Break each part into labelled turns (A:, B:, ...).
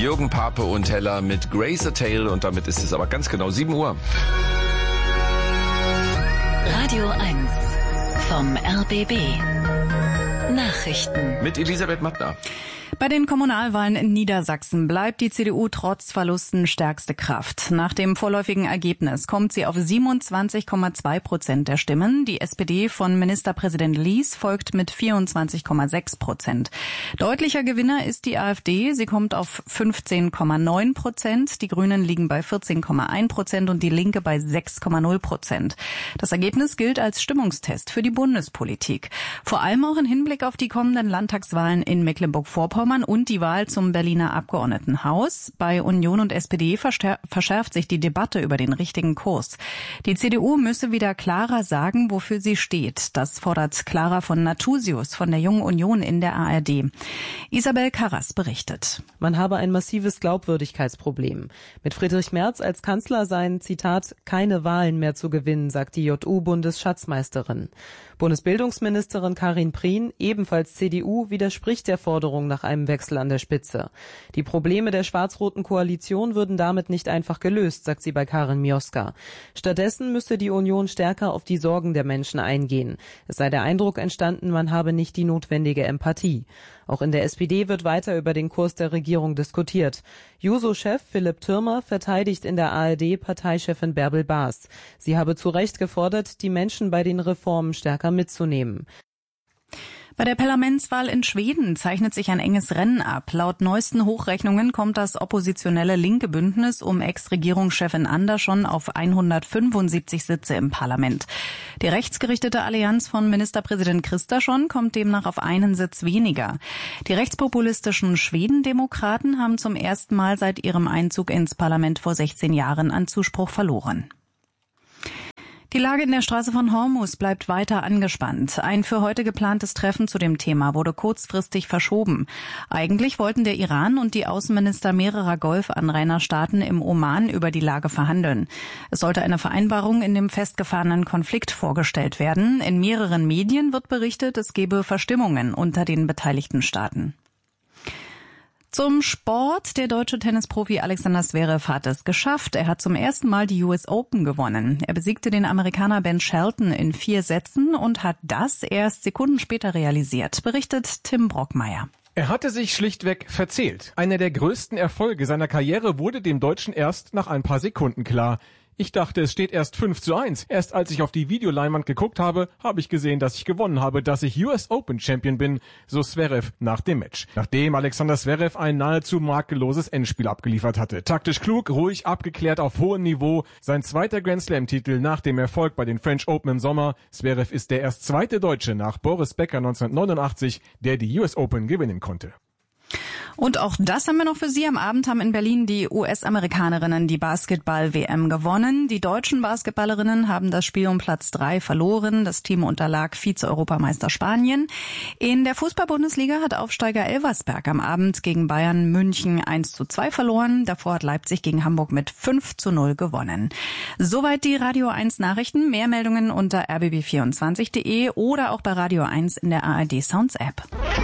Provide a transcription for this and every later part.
A: Jürgen Pape und Hella mit Grace a Tale und damit ist es aber ganz genau 7 Uhr.
B: Radio 1 vom RBB. Nachrichten.
A: Mit Elisabeth Mattner.
C: Bei den Kommunalwahlen in Niedersachsen bleibt die CDU trotz Verlusten stärkste Kraft. Nach dem vorläufigen Ergebnis kommt sie auf 27,2% der Stimmen. Die SPD von Ministerpräsident Lies folgt mit 24,6%. Deutlicher Gewinner ist die AfD. Sie kommt auf 15,9%. Die Grünen liegen bei 14,1% und die Linke bei 6,0%. Das Ergebnis gilt als Stimmungstest für die Bundespolitik. Vor allem auch im Hinblick auf die kommenden Landtagswahlen in Mecklenburg-Vorpommern und die Wahl zum Berliner Abgeordnetenhaus. Bei Union und SPD verschärft sich die Debatte über den richtigen Kurs. Die CDU müsse wieder klarer sagen, wofür sie steht. Das fordert Clara von Nathusius von der Jungen Union in der ARD. Isabel Karras berichtet.
D: Man habe ein massives Glaubwürdigkeitsproblem. Mit Friedrich Merz als Kanzler seien, Zitat, keine Wahlen mehr zu gewinnen, sagt die JU-Bundesschatzmeisterin. Bundesbildungsministerin Karin Prien, ebenfalls CDU, widerspricht der Forderung nach einem Wechsel an der Spitze. Die Probleme der schwarz-roten Koalition würden damit nicht einfach gelöst, sagt sie bei Karin Mioska. Stattdessen müsste die Union stärker auf die Sorgen der Menschen eingehen. Es sei der Eindruck entstanden, man habe nicht die notwendige Empathie. Auch in der SPD wird weiter über den Kurs der Regierung diskutiert. Juso-Chef Philipp Thürmer verteidigt in der ARD Parteichefin Bärbel Baas. Sie habe zu Recht gefordert, die Menschen bei den Reformen stärker mitzunehmen.
C: Bei der Parlamentswahl in Schweden zeichnet sich ein enges Rennen ab. Laut neuesten Hochrechnungen kommt das oppositionelle linke Bündnis um Ex-Regierungschefin Andersson auf 175 Sitze im Parlament. Die rechtsgerichtete Allianz von Ministerpräsident Kristersson kommt demnach auf einen Sitz weniger. Die rechtspopulistischen Schwedendemokraten haben zum ersten Mal seit ihrem Einzug ins Parlament vor 16 Jahren an Zuspruch verloren. Die Lage in der Straße von Hormuz bleibt weiter angespannt. Ein für heute geplantes Treffen zu dem Thema wurde kurzfristig verschoben. Eigentlich wollten der Iran und die Außenminister mehrerer Golfanrainerstaaten im Oman über die Lage verhandeln. Es sollte eine Vereinbarung in dem festgefahrenen Konflikt vorgestellt werden. In mehreren Medien wird berichtet, es gebe Verstimmungen unter den beteiligten Staaten. Zum Sport. Der deutsche Tennisprofi Alexander Zverev hat es geschafft. Er hat zum ersten Mal die US Open gewonnen. Er besiegte den Amerikaner Ben Shelton in 4 Sätzen und hat das erst Sekunden später realisiert, berichtet Tim Brockmeier.
E: Er hatte sich schlichtweg verzählt. Einer der größten Erfolge seiner Karriere wurde dem Deutschen erst nach ein paar Sekunden klar. Ich dachte, es steht erst 5:1. Erst als ich auf die Videoleinwand geguckt habe, habe ich gesehen, dass ich gewonnen habe, dass ich US Open Champion bin, so Zverev nach dem Match. Nachdem Alexander Zverev ein nahezu makelloses Endspiel abgeliefert hatte. Taktisch klug, ruhig, abgeklärt auf hohem Niveau. Sein zweiter Grand Slam-Titel nach dem Erfolg bei den French Open im Sommer. Zverev ist der erst zweite Deutsche nach Boris Becker 1989, der die US Open gewinnen konnte.
C: Und auch das haben wir noch für Sie. Am Abend haben in Berlin die US-Amerikanerinnen die Basketball-WM gewonnen. Die deutschen Basketballerinnen haben das Spiel um Platz 3 verloren. Das Team unterlag Vize-Europameister Spanien. In der Fußball-Bundesliga hat Aufsteiger Elversberg am Abend gegen Bayern München 1:2 verloren. Davor hat Leipzig gegen Hamburg mit 5:0 gewonnen. Soweit die Radio 1 Nachrichten. Mehr Meldungen unter rbb24.de oder auch bei Radio 1 in der ARD Sounds App.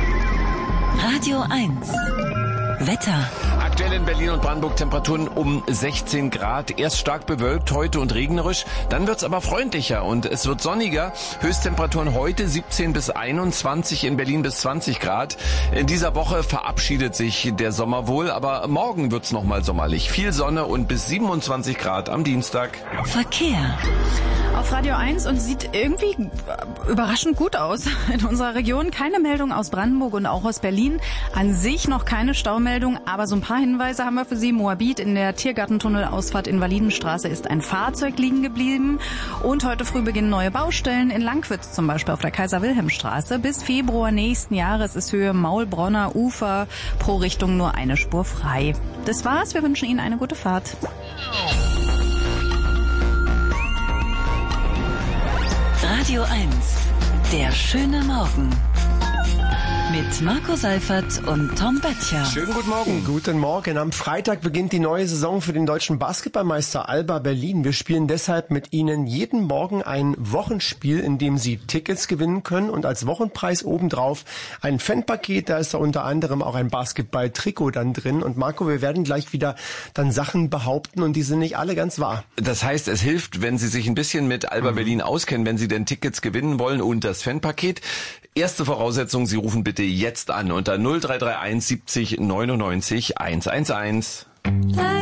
B: Radio 1. Wetter.
A: Aktuell in Berlin und Brandenburg Temperaturen um 16 Grad. Erst stark bewölkt, heute und regnerisch. Dann wird's aber freundlicher und es wird sonniger. Höchsttemperaturen heute 17 bis 21, in Berlin bis 20 Grad. In dieser Woche verabschiedet sich der Sommer wohl, aber morgen wird's nochmal sommerlich. Viel Sonne und bis 27 Grad am Dienstag.
B: Verkehr.
C: Auf Radio 1 und sieht irgendwie überraschend gut aus. In unserer Region keine Meldung aus Brandenburg und auch aus Berlin. An sich noch keine Staumeldung, aber so ein paar Hinweise haben wir für Sie. Moabit, in der Tiergartentunnelausfahrt Invalidenstraße ist ein Fahrzeug liegen geblieben. Und heute früh beginnen neue Baustellen in Langwitz, zum Beispiel auf der Kaiser-Wilhelm-Straße. Bis Februar nächsten Jahres ist Höhe Maulbronner Ufer pro Richtung nur eine Spur frei. Das war's. Wir wünschen Ihnen eine gute Fahrt.
B: Radio 1. Der schöne Morgen. Mit Marco Seifert und Tom Böttcher.
A: Schönen guten Morgen.
F: Guten Morgen. Am Freitag beginnt die neue Saison für den deutschen Basketballmeister Alba Berlin. Wir spielen deshalb mit Ihnen jeden Morgen ein Wochenspiel, in dem Sie Tickets gewinnen können und als Wochenpreis obendrauf ein Fanpaket. Da ist da unter anderem auch ein Basketball-Trikot dann drin. Und Marco, wir werden gleich wieder dann Sachen behaupten und die sind nicht alle ganz wahr.
A: Das heißt, es hilft, wenn Sie sich ein bisschen mit Alba Berlin auskennen, wenn Sie denn Tickets gewinnen wollen und das Fanpaket. Erste Voraussetzung, Sie rufen bitte jetzt an unter 0331 70 99 111.